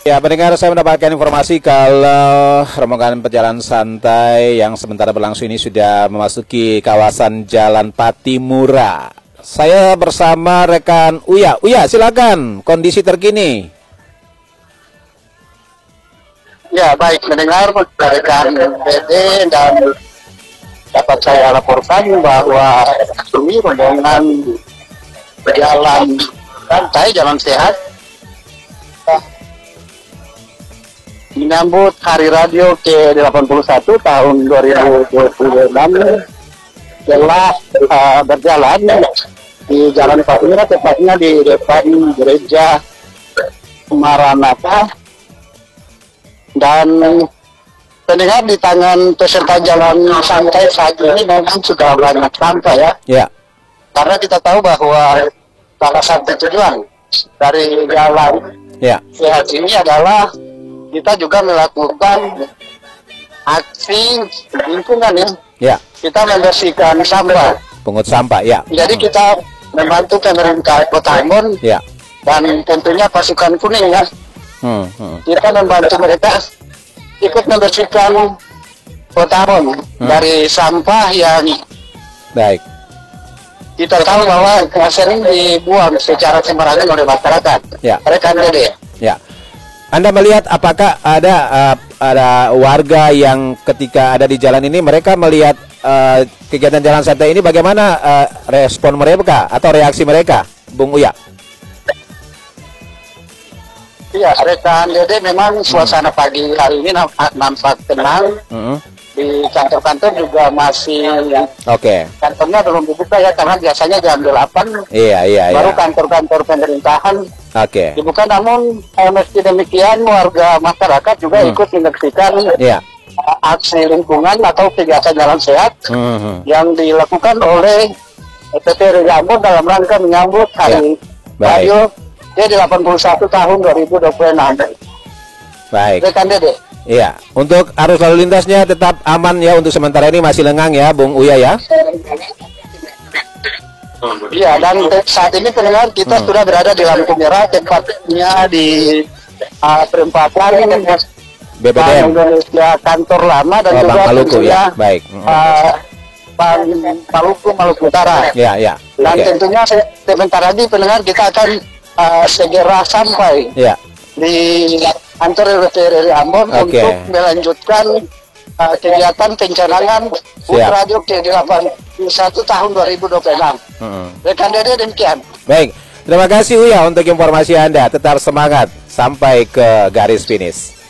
Ya, pendengar, saya mendapatkan informasi kalau rombongan pejalan santai yang sementara berlangsung ini sudah memasuki kawasan Jalan Patimura. Saya bersama rekan Uya. Uya, silakan kondisi terkini. Ya, baik, mendengar rekan BD dan dapat saya laporkan bahwa ini rombongan pejalan santai, jalan sehat menyambut Hari Radio ke-81 tahun 2026 telah berjalan di Jalan Patimura, tepatnya di depan Gereja Maranatha. Dan pendengar, di tangan peserta jalan santai saat ini memang sudah banyak sampah ya. Ya. Karena kita tahu bahwa salah satu tujuan dari jalan sehat ini adalah kita juga melakukan aksi lingkungan ya. Ya. Kita membersihkan sampah. Pungut sampah, ya. Jadi kita membantu pemerintah Kota Ambon dan tentunya pasukan kuning ya. Kita membantu mereka ikut membersihkan Kota Ambon dari sampah yang baik. Kita tahu bahwa sering dibuang secara sembarangan oleh masyarakat. Ya. Rekan Dede. Ya. Anda melihat apakah ada warga yang ketika ada di jalan ini mereka melihat kegiatan jalan santai ini, bagaimana respon mereka atau reaksi mereka, Bung Uya? Iya, rekan Dede, memang suasana pagi hari ini nampak tenang. Di kantor-kantor juga masih kantornya belum dibuka ya, karena biasanya jam 8 baru kantor-kantor pemerintahan dibuka. Namun meski demikian warga masyarakat juga ikut menyaksikan aksi lingkungan atau kegiatan jalan sehat yang dilakukan oleh PT Raja Ambon dalam rangka menyambut Hari Radio ke-81 tahun 2026. Baik. Rekan Dede. Iya, untuk arus lalu lintasnya tetap aman ya, untuk sementara ini masih lengang ya, Bung Uya ya. Iya, dan saat ini pendengar kita sudah berada di lampu merah, tepatnya di perempatan BPDM Indonesia Kantor Lama dan juga Maluku ya. Baik. Maluku Utara. Ya. Dan tentunya sebentar lagi pendengar kita akan segera sampai di kantor RRI Ambon untuk melanjutkan kegiatan pencanangan Radio ke-81 tahun 2026. Rekan Dede, demikian. Baik, terima kasih Uya untuk informasi Anda. Tetap semangat sampai ke garis finish.